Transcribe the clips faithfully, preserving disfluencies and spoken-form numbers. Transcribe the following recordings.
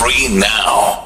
free now.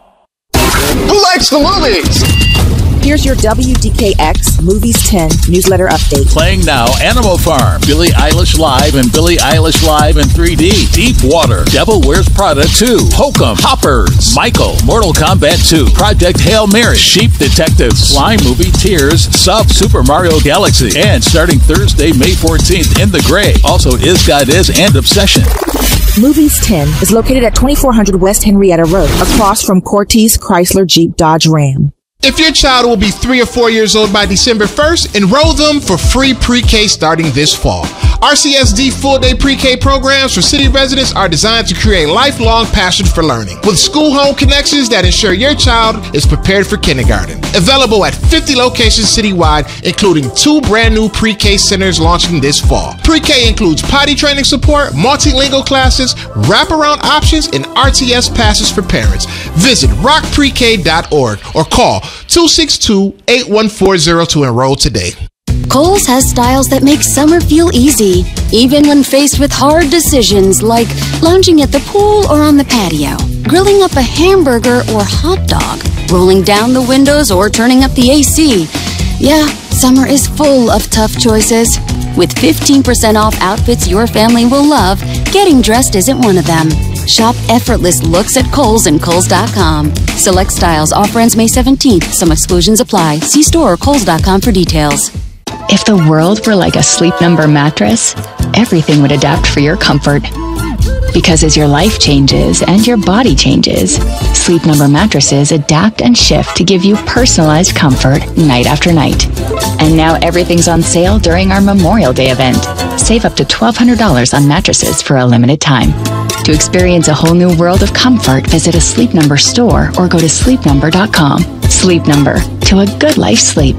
Who likes the movies? Here's your W D K X Movies ten newsletter update. Playing now, Animal Farm, Billie Eilish Live and Billie Eilish Live in three D. Deep Water, Devil Wears Prada two, Hokum, Hoppers, Michael, Mortal Kombat two, Project Hail Mary, Sheep Detective, Slime Movie, Tears, Sub Super Mario Galaxy, and starting Thursday, May fourteenth, In the Gray. Also, Is God Is and Obsession. Movies ten is located at twenty-four hundred West Henrietta Road, across from Cortez Chrysler Jeep Dodge Ram. If your child will be three or four years old by December first, enroll them for free pre-K starting this fall. R C S D full-day pre-K programs for city residents are designed to create lifelong passion for learning, with school-home connections that ensure your child is prepared for kindergarten. Available at fifty locations citywide, including two brand-new pre-K centers launching this fall. Pre-K includes potty training support, multilingual classes, wraparound options, and R T S passes for parents. Visit rock pre k dot org or call two six two, eight one four zero to enroll today. Kohl's has styles that make summer feel easy, even when faced with hard decisions like lounging at the pool or on the patio, grilling up a hamburger or hot dog, rolling down the windows or turning up the A C. Yeah, summer is full of tough choices. With fifteen percent off outfits your family will love, getting dressed isn't one of them. Shop effortless looks at Kohl's and Kohl's dot com. Select styles. Offer ends May seventeenth. Some exclusions apply. See store or Kohl's dot com for details. If the world were like a Sleep Number mattress, everything would adapt for your comfort. Because as your life changes and your body changes, Sleep Number mattresses adapt and shift to give you personalized comfort night after night. And now everything's on sale during our Memorial Day event. Save up to twelve hundred dollars on mattresses for a limited time. To experience a whole new world of comfort, visit a Sleep Number store or go to sleep number dot com. Sleep Number, to a good life's sleep.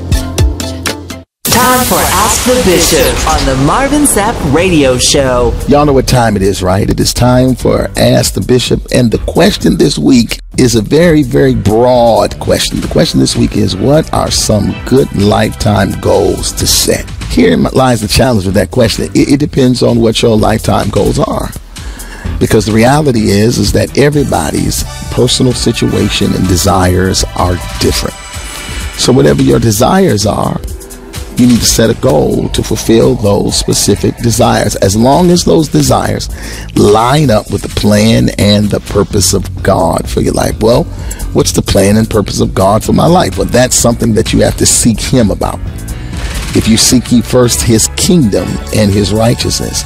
Time for Ask the Bishop on the Marvin Sapp Radio Show. Y'all know what time it is, right? It is time for Ask the Bishop. And the question this week is a very, very broad question. The question this week is, what are some good lifetime goals to set? Herein lies the challenge with that question. It, it depends on what your lifetime goals are. Because the reality is, is that everybody's personal situation and desires are different. So whatever your desires are, you need to set a goal to fulfill those specific desires, as long as those desires line up with the plan and the purpose of God for your life. Well, what's the plan and purpose of God for my life? Well, that's something that you have to seek Him about. If you seek ye first His kingdom and His righteousness,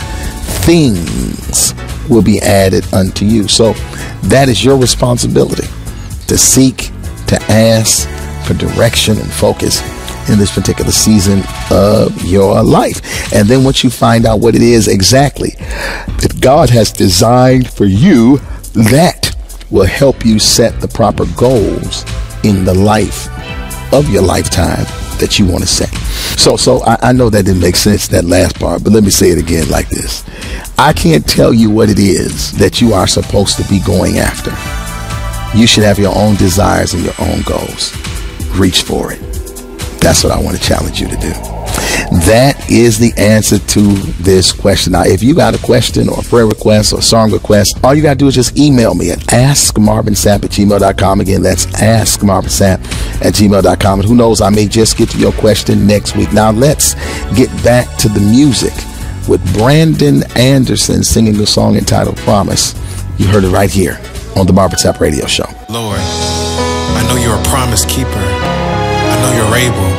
things will be added unto you. So that is your responsibility, to seek, to ask for direction and focus in this particular season of your life. And then once you find out what it is exactly that God has designed for you, that will help you set the proper goals in the life of your lifetime that you want to set. So so I, I know that didn't make sense, that last part, but let me say it again like this. I can't tell you what it is that you are supposed to be going after. You should have your own desires and your own goals. Reach for it. That's what I want to challenge you to do. That is the answer to this question. Now, if you got a question or a prayer request or a song request, all you got to do is just email me at ask marvin sapp at gmail dot com. Again, that's ask marvin sapp at gmail dot com. And who knows, I may just get to your question next week. Now, let's get back to the music with Brandon Anderson singing a song entitled Promise. You heard it right here on the Marvin Sapp Radio Show. Lord, I know you're a promise keeper. I know you're able.